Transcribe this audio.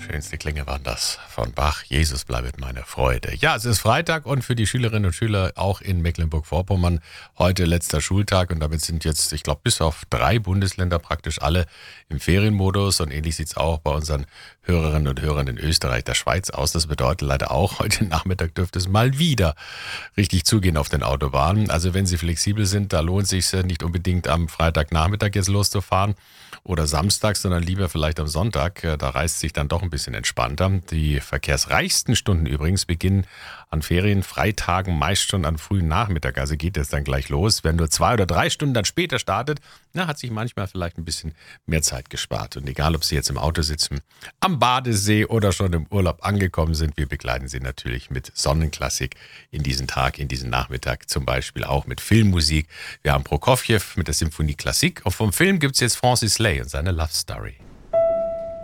Schönste Klänge waren das von Bach. Jesus bleibet meine Freude. Ja, es ist Freitag und für die Schülerinnen und Schüler auch in Mecklenburg-Vorpommern heute letzter Schultag und damit sind jetzt, ich glaube, bis auf 3 Bundesländer praktisch alle im Ferienmodus und ähnlich sieht es auch bei unseren Hörerinnen und Hörern in Österreich, der Schweiz aus. Das bedeutet leider auch, heute Nachmittag dürfte es mal wieder richtig zugehen auf den Autobahnen. Also wenn Sie flexibel sind, da lohnt es sich nicht unbedingt am Freitagnachmittag jetzt loszufahren oder Samstag, sondern lieber vielleicht am Sonntag. Da reist sich dann doch ein bisschen entspannter. Die verkehrsreichsten Stunden übrigens beginnen an Ferienfreitagen meist schon am frühen Nachmittag. Also geht es dann gleich los. Wer nur 2 oder 3 Stunden dann später startet, hat sich manchmal vielleicht ein bisschen mehr Zeit gespart. Und egal, ob Sie jetzt im Auto sitzen, am Badesee oder schon im Urlaub angekommen sind, wir begleiten Sie natürlich mit Sonnenklassik in diesen Tag, in diesen Nachmittag, zum Beispiel auch mit Filmmusik. Wir haben Prokofjew mit der Symphonie Klassik und vom Film gibt es jetzt Francis Lay und seine Love Story.